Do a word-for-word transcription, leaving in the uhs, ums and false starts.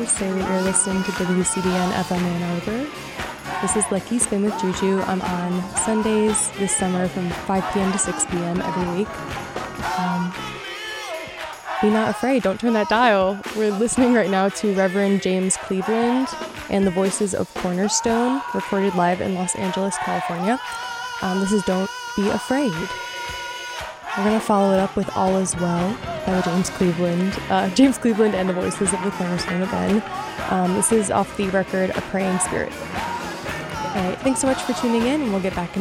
Say that you're listening to W C B N F M Ann Arbor. This is Lucky Spin with Juju. I'm on Sundays this summer from five p.m. to six p.m. every week. Um, be not afraid. Don't turn that dial. We're listening right now to Reverend James Cleveland and the Voices of Cornerstone, recorded live in Los Angeles, California. Um, this is Don't Be Afraid. We're going to follow it up with All Is Well by James Cleveland. Uh, James Cleveland and the Voices of the Cornerstone again. Um, this is off the record A Praying Spirit. All right, thanks so much for tuning in, and we'll get back in